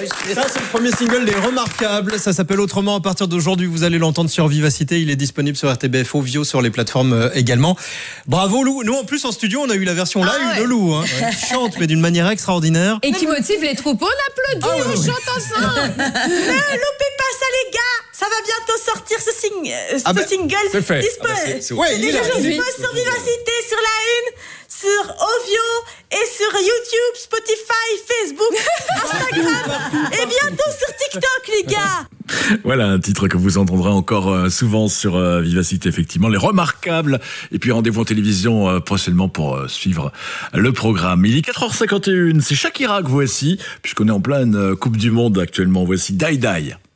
Ça, c'est le premier single des Remarquables. Ça s'appelle Autrement. À partir d'aujourd'hui, vous allez l'entendre sur Vivacité. Il est disponible sur RTBF Ovio, sur les plateformes également. Bravo Lou. Nous, en plus, en studio, on a eu la version live de Lou. Hein. Elle chante, mais d'une manière extraordinaire. Et qui motive les troupes. On applaudit, on chante ensemble. Ne loupez pas ça, les gars. Ça va bientôt sortir ce single. C'est fait. C'est déjà dispo sur Vivacité, sur la Une, sur Ovio et sur YouTube, Spotify, Facebook, Instagram et bientôt sur TikTok, les gars. Voilà un titre que vous entendrez encore souvent sur Vivacité, effectivement, les Remarquables. Et puis rendez-vous en télévision prochainement pour suivre le programme. Il est 4h51, c'est Shakira que voici, puisqu'on est en pleine Coupe du Monde actuellement. Voici Die Die.